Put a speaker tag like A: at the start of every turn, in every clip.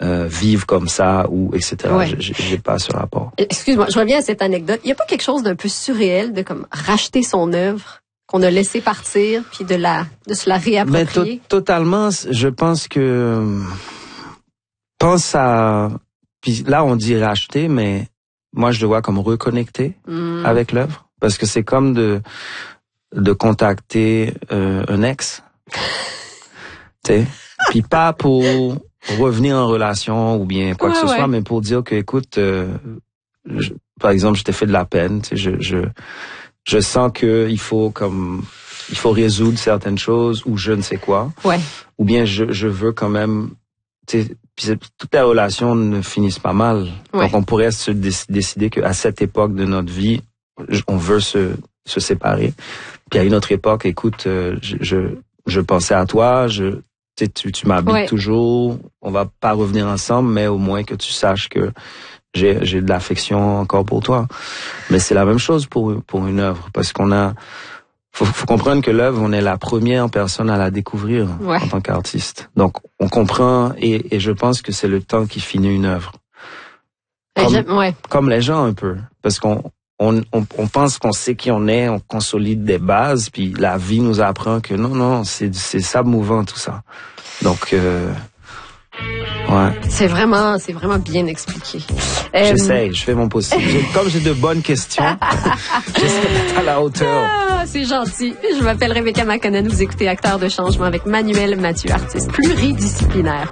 A: vivre comme ça ou etc.
B: Ouais.
A: J'ai pas ce rapport.
B: Excuse-moi, je reviens à cette anecdote. Il y a pas quelque chose d'un peu surréel de comme racheter son œuvre qu'on a laissé partir puis de se la réapproprier?
A: Totalement. Je pense que puis là on dit racheter, mais moi je le vois comme reconnecter avec l'œuvre parce que c'est comme de contacter un ex. Tu sais, puis pas pour revenir en relation ou bien quoi que ce soit, mais pour dire que écoute, par exemple, je t'ai fait de la peine, tu sais, je sens que il faut résoudre certaines choses ou je ne sais quoi.
B: Ouais.
A: Ou bien je veux quand même, tu sais, puis toutes les relations ne finissent pas mal.
B: Ouais.
A: Donc on pourrait se décider qu'à cette époque de notre vie, on veut se séparer. Puis à une autre époque, écoute, je pensais à toi, tu m'habites toujours, on va pas revenir ensemble, mais au moins que tu saches que j'ai de l'affection encore pour toi. Mais c'est la même chose pour une œuvre, parce faut comprendre que l'œuvre, on est la première personne à la découvrir en tant qu'artiste. Donc on comprend et je pense que c'est le temps qui finit une œuvre. Comme les gens un peu, parce qu'on pense qu'on sait qui on est, on consolide des bases, puis la vie nous apprend que non, c'est sable mouvant tout ça. Donc, ouais.
B: C'est vraiment bien expliqué.
A: J'essaye, je fais mon possible. Comme j'ai de bonnes questions, j'essaie d'être à la hauteur.
B: Ah, c'est gentil. Je m'appelle Rebecca Makonnen, vous écoutez Acteur de changement avec Manuel Mathieu, artiste pluridisciplinaire.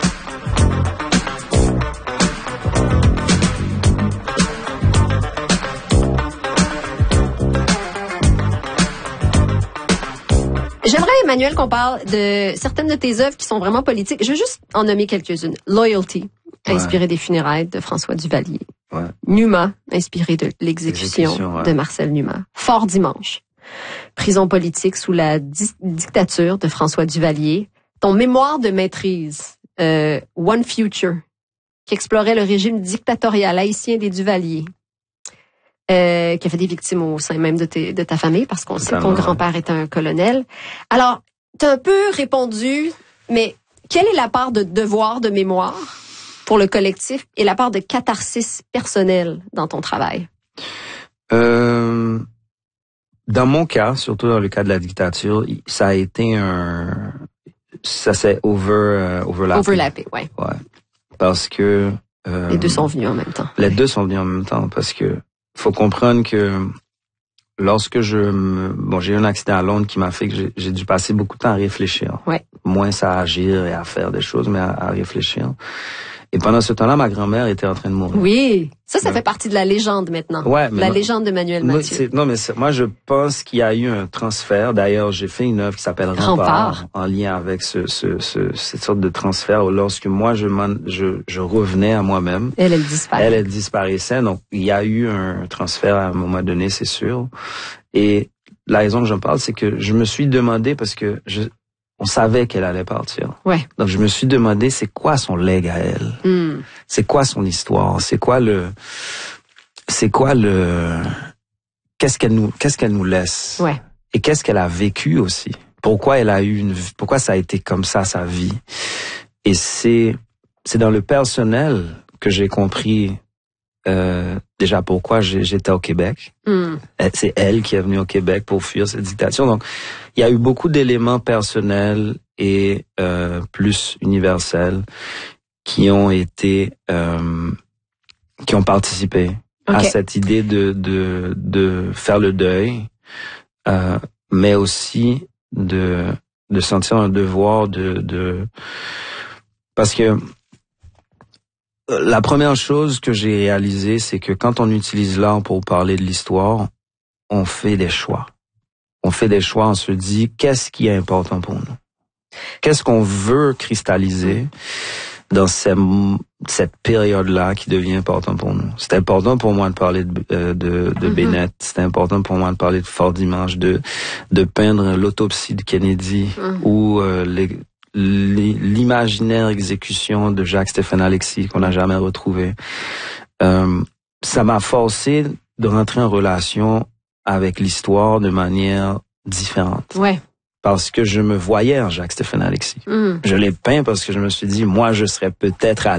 B: J'aimerais, Emmanuel, qu'on parle de certaines de tes œuvres qui sont vraiment politiques. Je veux juste en nommer quelques-unes. Loyalty, inspiré des funérailles de François Duvalier.
A: Ouais.
B: Numa, inspiré de l'exécution de Marcel Numa. Fort Dimanche, prison politique sous la dictature de François Duvalier. Ton mémoire de maîtrise, One Future, qui explorait le régime dictatorial haïtien des Duvalier. Qui a fait des victimes au sein même de ta famille, parce qu'on sait que ton grand-père était un colonel. Alors, t'as un peu répondu, mais quelle est la part de devoir de mémoire pour le collectif et la part de catharsis personnelle dans ton travail?
A: Dans mon cas, surtout dans le cas de la dictature, ça a été ça s'est overlappé.
B: Ouais.
A: Parce que
B: les deux sont venus en même temps.
A: Les deux sont venus en même temps parce que faut comprendre que lorsque j'ai eu un accident à Londres qui m'a fait que j'ai dû passer beaucoup de temps à réfléchir.
B: Ouais.
A: Moins à agir et à faire des choses, mais à réfléchir. Et pendant ce temps-là, ma grand-mère était en train de mourir.
B: Oui, ça fait partie de la légende maintenant.
A: Ouais,
B: la légende de Manuel Mathieu.
A: Moi, je pense qu'il y a eu un transfert. D'ailleurs, j'ai fait une œuvre qui s'appelle Rempart en lien avec cette sorte de transfert. Lorsque moi, je revenais à moi-même.
B: Elle disparaît.
A: Elle disparaissait. Donc, il y a eu un transfert à un moment donné, c'est sûr. Et la raison que j'en parle, c'est que je me suis demandé, parce que on savait qu'elle allait partir.
B: Ouais.
A: Donc, je me suis demandé, c'est quoi son legs à elle? C'est quoi son histoire? Qu'est-ce qu'elle nous laisse?
B: Ouais.
A: Et qu'est-ce qu'elle a vécu aussi? Pourquoi pourquoi ça a été comme ça, sa vie? Et c'est dans le personnel que j'ai compris, déjà pourquoi j'étais au Québec. C'est elle qui est venue au Québec pour fuir cette dictature. Donc, il y a eu beaucoup d'éléments personnels et plus universels qui ont participé à cette idée de faire le deuil, mais aussi de sentir un devoir parce que la première chose que j'ai réalisée, c'est que quand on utilise l'art pour parler de l'histoire, on fait des choix. On fait des choix, on se dit, qu'est-ce qui est important pour nous? Qu'est-ce qu'on veut cristalliser dans cette période-là qui devient important pour nous? C'est important pour moi de parler de Bennett. C'est important pour moi de parler de Fort Dimanche, de peindre l'autopsie de Kennedy ou l'imaginaire exécution de Jacques-Stéphane Alexis qu'on n'a jamais retrouvé. Ça m'a forcé de rentrer en relation avec l'histoire de manière différente.
B: Ouais.
A: Parce que je me voyais en Jacques-Stéphane Alexis. Je l'ai peint parce que je me suis dit, moi, je serais peut-être à